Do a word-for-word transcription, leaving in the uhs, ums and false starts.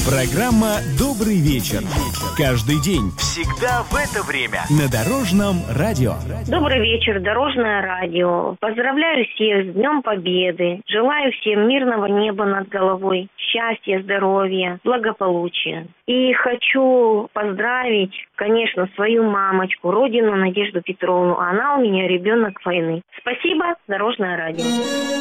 Программа «Добрый вечер». Каждый день, всегда в это время. На Дорожном радио. Добрый вечер, Дорожное радио. Поздравляю всех с Днем Победы. Желаю всем мирного неба над головой, счастья, здоровья, благополучия. И хочу поздравить, конечно, свою мамочку, родину Надежду Петровну. Она у меня ребенок войны. Спасибо, Дорожное радио.